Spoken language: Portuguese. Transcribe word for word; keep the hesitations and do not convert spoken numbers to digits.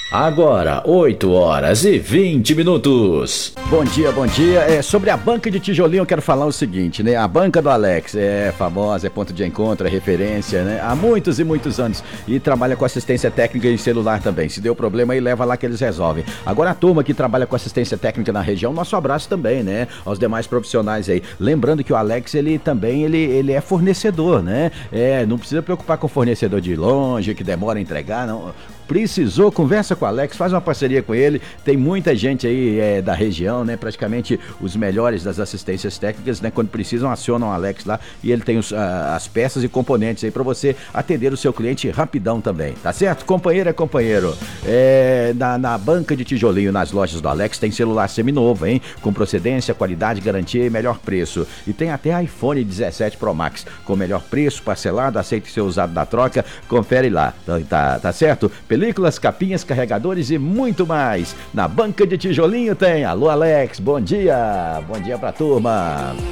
Agora, oito horas e vinte minutos. Bom dia, bom dia. É, sobre a banca de tijolinho eu quero falar o seguinte, né? A banca do Alex é famosa, é ponto de encontro, é referência, né? Há muitos e muitos anos. E trabalha com assistência técnica em celular também. Se deu problema aí, leva lá que eles resolvem. Agora a turma que trabalha com assistência técnica na região, nosso abraço também, né? Aos demais profissionais aí. Lembrando que o Alex, ele também, ele, ele é fornecedor, né? É, não precisa preocupar com o fornecedor de longe, que demora a entregar, não. Precisou, conversa com o Alex, faz uma parceria com ele. Tem muita gente aí é, da região, né? Praticamente os melhores das assistências técnicas, né? Quando precisam, acionam o Alex lá e ele tem os, a, as peças e componentes aí para você atender o seu cliente rapidão também, tá certo? Companheiro é companheiro. É, na, na banca de tijolinho, nas lojas do Alex, tem celular seminovo, hein? Com procedência, qualidade, garantia e melhor preço. E tem até iPhone dezessete Pro Max, com melhor preço, parcelado, aceita ser usado na troca. Confere lá, tá, tá certo? Películas, capinhas, carregadores e muito mais. Na banca de tijolinho tem. Alô, Alex, bom dia. Bom dia pra turma.